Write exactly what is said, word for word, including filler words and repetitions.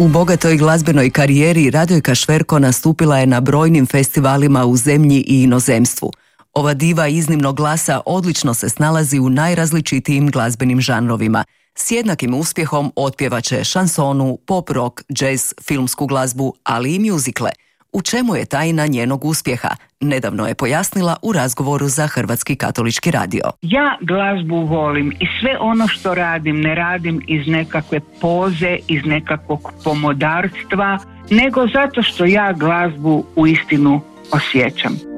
U bogatoj glazbenoj karijeri Radojka Šverko nastupila je na brojnim festivalima u zemlji i inozemstvu. Ova diva iznimnog glasa odlično se snalazi u najrazličitijim glazbenim žanrovima. S jednakim uspjehom otpjevaće šansonu, pop rock, jazz, filmsku glazbu, ali i mjuzikle. U čemu je tajna njenog uspjeha? Nedavno je pojasnila u razgovoru za Hrvatski katolički radio. Ja glazbu volim i sve ono što radim ne radim iz nekakve poze, iz nekakvog pomodarstva, nego zato što ja glazbu uistinu osjećam.